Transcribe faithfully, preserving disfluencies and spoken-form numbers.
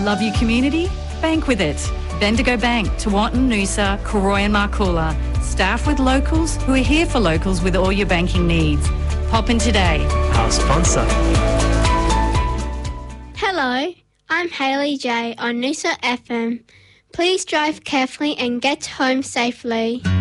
Love your community? Bank with it. Bendigo Bank, Tewantin, Noosa, Corroy and Marcoola. Staff with locals who are here for locals with all your banking needs. Pop in today. Our sponsor. Hello, I'm Hayley J on Noosa F M. Please drive carefully and get home safely.